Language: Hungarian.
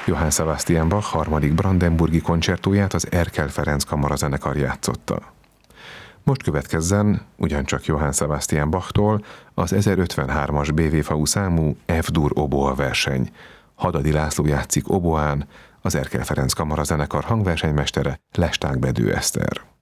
Johann Sebastian Bach harmadik brandenburgi koncertóját az Erkel Ferenc kamarazenekar játszotta. Most következzen, ugyancsak Johann Sebastian Bachtól, az 1053-as BV-FAU számú F-dur oboa verseny. Hadadi László játszik oboán, az Erkel Ferenc kamarazenekar hangversenymestere Lesták Bedő Eszter.